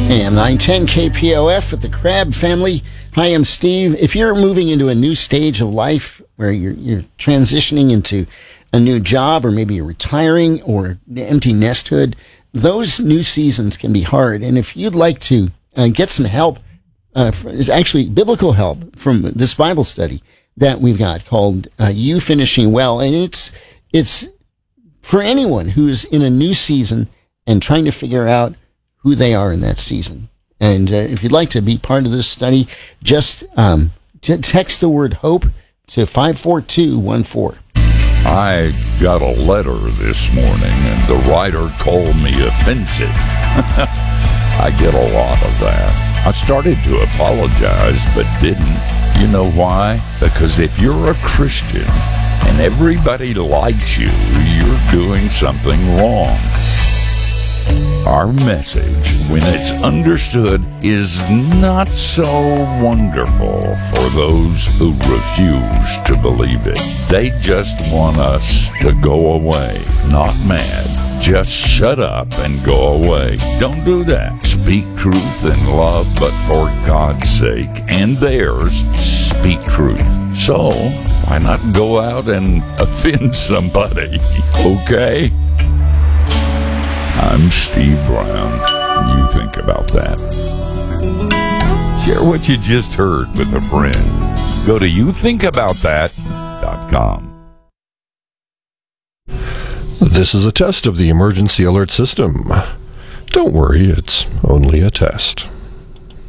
AM 910 KPOF with the Crab family. Hi, I'm Steve. If you're moving into a new stage of life where you're transitioning into a new job, or maybe you're retiring, or empty nesthood, those new seasons can be hard. And if you'd like to get some help, actually biblical help from this Bible study that we've got called You Finishing Well, and it's for anyone who's in a new season and trying to figure out who they are in that season. And if you'd like to be part of this study, just text the word HOPE to 54214. I got a letter this morning, and the writer called me offensive. I get a lot of that. I started to apologize, but didn't. You know why? Because if you're a Christian and everybody likes you, you're doing something wrong. Our message, when it's understood, is not so wonderful for those who refuse to believe it. They just want us to go away. Not mad. Just shut up and go away. Don't do that. Speak truth in love, but for God's sake and theirs, speak truth. So, why not go out and offend somebody? Okay? I'm Steve Brown. You think about that. Share what you just heard with a friend. Go to youthinkaboutthat.com. This is a test of the emergency alert system. Don't worry, it's only a test.